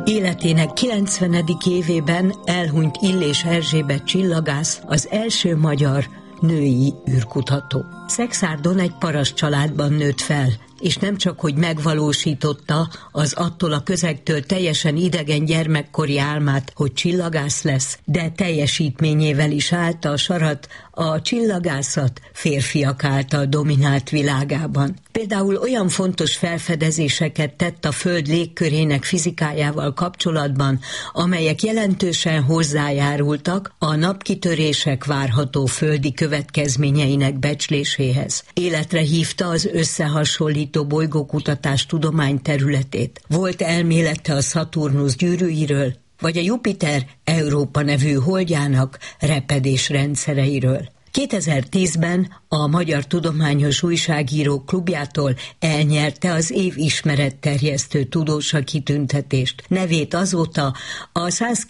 Életének 90. évében elhunyt Illés Erzsébet csillagász, az első magyar női űrkutató. Szekszárdon egy paraszt családban nőtt fel, és nem csak, hogy megvalósította az attól a közegtől teljesen idegen gyermekkori álmát, hogy csillagász lesz, de teljesítményével is állta a sarat a csillagászat férfiak által dominált világában. Például olyan fontos felfedezéseket tett a Föld légkörének fizikájával kapcsolatban, amelyek jelentősen hozzájárultak a napkitörések várható földi következményeinek becsléséhez. Életre hívta az összehasonlító bolygókutatás tudományterületét. Volt elmélete a Szaturnusz gyűrűiről, vagy a Jupiter Európa nevű holdjának repedésrendszereiről. 2010-ben a Magyar Tudományos Újságírók Klubjától elnyerte az év ismeretterjesztő tudósa kitüntetést. Nevét azóta a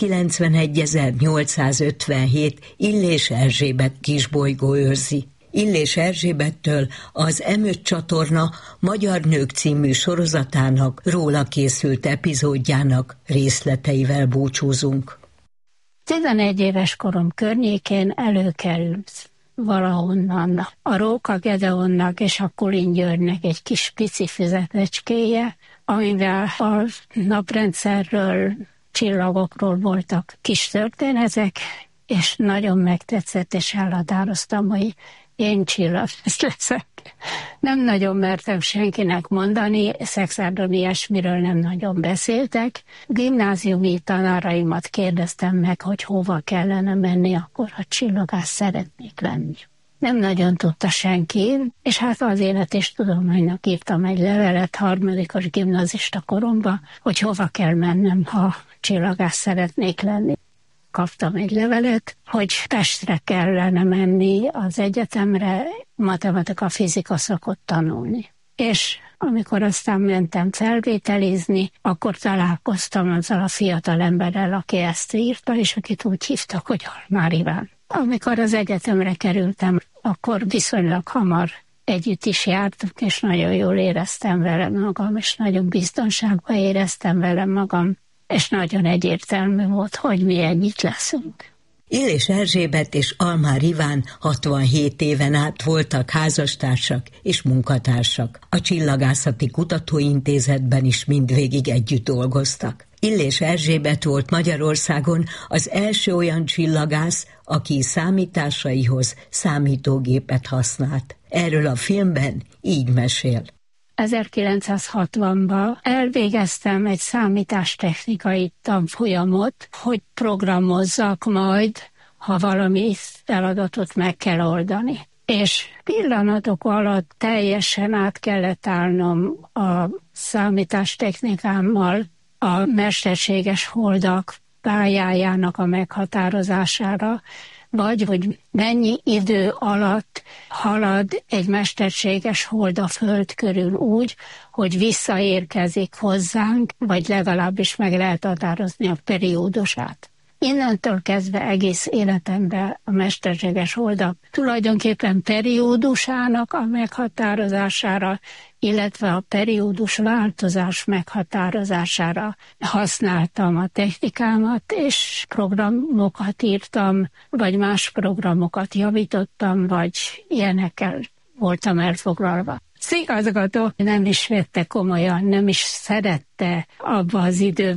191.857 Illés Erzsébet kisbolygó őrzi. Illés Erzsébettől az M5 csatorna Magyar Nők című sorozatának róla készült epizódjának részleteivel búcsúzunk. 11 éves korom környékén előkerült valahonnan a Róka Gedeonnak és a Kulin Györgynek egy kis pici füzetecskéje, amivel a naprendszerről, csillagokról voltak kis történetek, és nagyon megtetszett, és elhatároztam, hogy én csillagász leszek. Nem nagyon mertem senkinek mondani, Szekszárdon ilyesmiről nem nagyon beszéltek. Gimnáziumi tanáraimat kérdeztem meg, hogy hova kellene menni, akkor ha csillagász szeretnék lenni. Nem nagyon tudta senki, és hát az Élet és Tudománynak írtam egy levelet harmadikos gimnazista koromban, hogy hova kell mennem, ha csillagász szeretnék lenni. Kaptam egy levelet, hogy Pestre kellene menni az egyetemre, matematika-fizika szakot tanulni. És amikor aztán mentem felvételizni, akkor találkoztam azzal a fiatal emberrel, aki ezt írta, és akit úgy hívtak, hogy Almár Iván. Amikor az egyetemre kerültem, akkor viszonylag hamar együtt is jártunk, és nagyon jól éreztem vele magam, és nagyon biztonságban éreztem vele magam, és nagyon egyértelmű volt, hogy mi együtt leszünk. Illés Erzsébet és Almár Iván 67 éven át voltak házastársak és munkatársak. A Csillagászati Kutatóintézetben is mindvégig együtt dolgoztak. Illés Erzsébet volt Magyarországon az első olyan csillagász, aki számításaihoz számítógépet használt. Erről a filmben így mesél. 1960-ban elvégeztem egy számítástechnikai tanfolyamot, hogy programozzak majd, ha valami feladatot meg kell oldani. És pillanatok alatt teljesen át kellett állnom a számítástechnikámmal a mesterséges holdak pályájának a meghatározására, vagy hogy mennyi idő alatt halad egy mesterséges hold a Föld körül úgy, hogy visszaérkezik hozzánk, vagy legalábbis meg lehet határozni a periódusát. Innentől kezdve egész életemben a mesterséges holdak tulajdonképpen periódusának a meghatározására, illetve a periódus változás meghatározására használtam a technikámat, és programokat írtam, vagy más programokat javítottam, vagy ilyenekkel voltam elfoglalva. Az igazgató nem is vette komolyan, nem is szerette abba az időben